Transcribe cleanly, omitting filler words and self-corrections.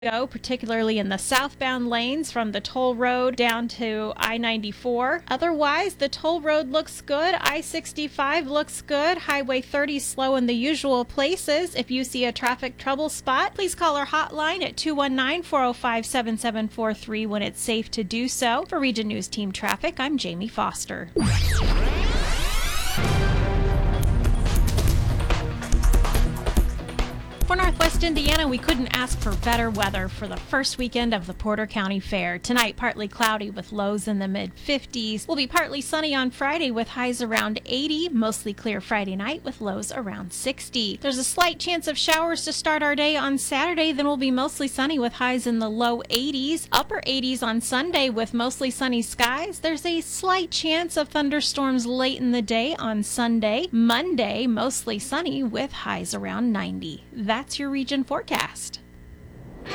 go, particularly in the southbound lanes from the toll road down to I-94. Otherwise, the toll road looks good. I-65 looks good. Highway 30 slow in the usual places. If you see a traffic trouble spot, please call our hotline at 219-405-7743 when it's safe to do so. For Region News Team Traffic, I'm Jamie Foster. For Northwest Indiana, we couldn't ask for better weather for the first weekend of the Porter County Fair. Tonight, partly cloudy with lows in the mid-50s. Will be partly sunny on Friday with highs around 80. Mostly clear Friday night with lows around 60. There's a slight chance of showers to start our day on Saturday. Then we'll be mostly sunny with highs in the low 80s. Upper 80s on Sunday with mostly sunny skies. There's a slight chance of thunderstorms late in the day on Sunday. Monday, mostly sunny with highs around 90. That's your region forecast.